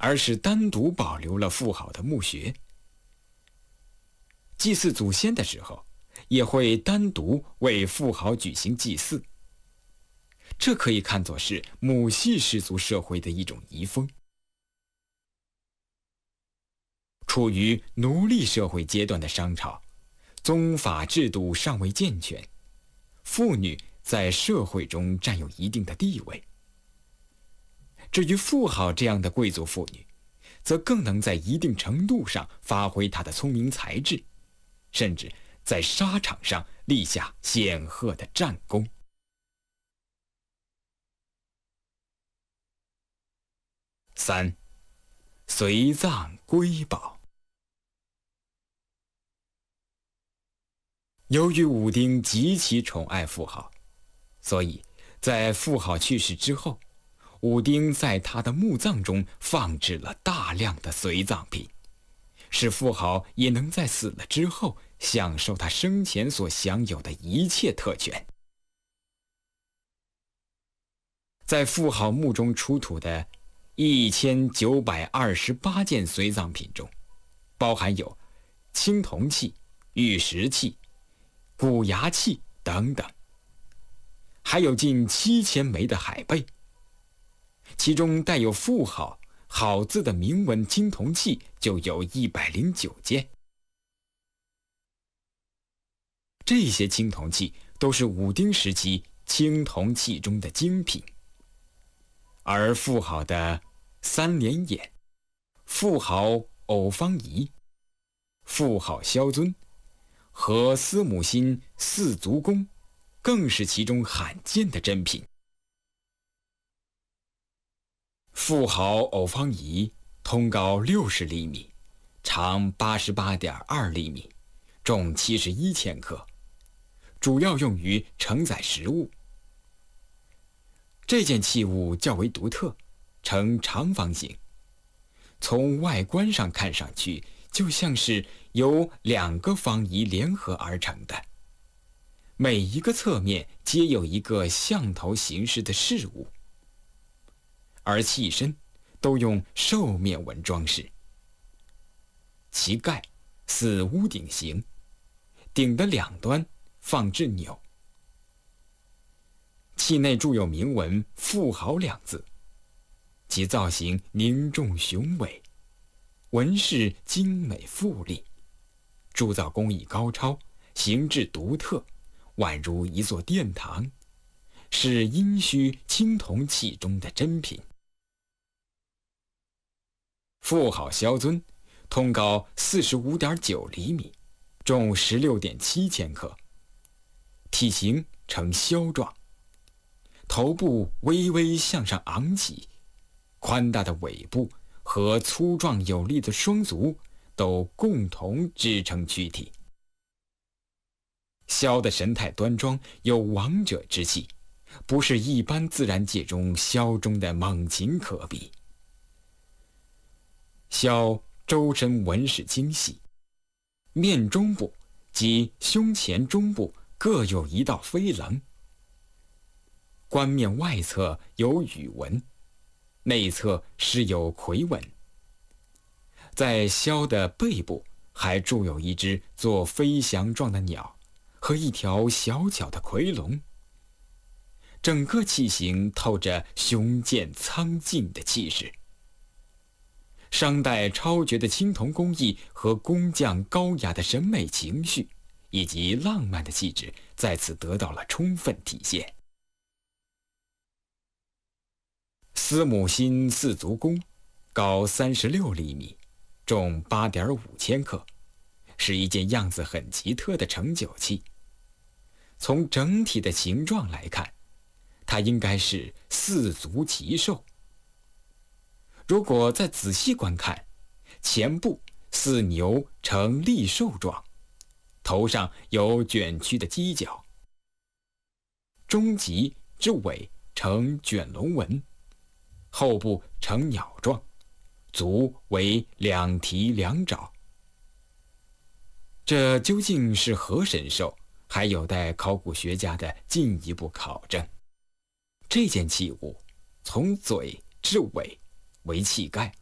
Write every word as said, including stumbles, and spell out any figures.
而是单独保留了妇好的墓穴。祭祀祖先的时候，也会单独为妇好举行祭祀。这可以看作是母系氏族社会的一种遗风。处于奴隶社会阶段的商朝，宗法制度尚未健全，妇女在社会中占有一定的地位。至于妇好这样的贵族妇女，则更能在一定程度上发挥她的聪明才智，甚至在沙场上立下显赫的战功。三、随葬瑰宝。由于武丁极其宠爱妇好，所以在妇好去世之后，武丁在他的墓葬中放置了大量的随葬品，使妇好也能在死了之后享受他生前所享有的一切特权。在妇好墓中出土的一千九百二十八件随葬品中，包含有青铜器、玉石器、骨牙器等等，还有近七千枚的海贝，其中带有妇好好字的铭文青铜器就有一百零九件。这些青铜器都是武丁时期青铜器中的精品，而妇好的三连眼、妇好偶方仪、妇好萧尊和司母心四足弓更是其中罕见的珍品。妇好偶方仪通高六十厘米，长八十八点二厘米，重七十一千克，主要用于承载食物。这件器物较为独特，呈长方形，从外观上看上去就像是由两个方仪联合而成的，每一个侧面皆有一个象头形式的事物，而器身都用兽面纹装饰。其盖似屋顶形，顶的两端放置钮。器内铸有铭文“妇好”两字，其造型凝重雄伟，纹饰精美富丽，铸造工艺高超，形制独特，宛如一座殿堂，是殷墟青铜器中的珍品。妇好萧尊通高四十五点九厘米，重十六点七千克，体型呈枭状，头部微微向上昂起，宽大的尾部和粗壮有力的双足都共同支撑躯体。萧的神态端庄，有王者之气，不是一般自然界中萧中的猛禽可比。萧周身纹饰精细，面中部及胸前中部各有一道飞棱，冠面外侧有羽纹，内侧施有魁纹。在萧的背部还铸有一只做飞翔状的鸟和一条小巧的夔龙，整个器形透着雄健苍劲的气势。商代超绝的青铜工艺和工匠高雅的审美情绪以及浪漫的气质在此得到了充分体现。司母心四足弓高三十六厘米，重八点五千克，是一件样子很奇特的盛酒器。从整体的形状来看，它应该是四足骑兽。如果再仔细观看，前部似牛呈立兽状，头上有卷曲的犄角，中脊之尾呈卷龙纹，后部呈鸟状，足为两蹄两爪。这究竟是何神兽，还有待考古学家的进一步考证。这件器物从嘴至尾为器盖，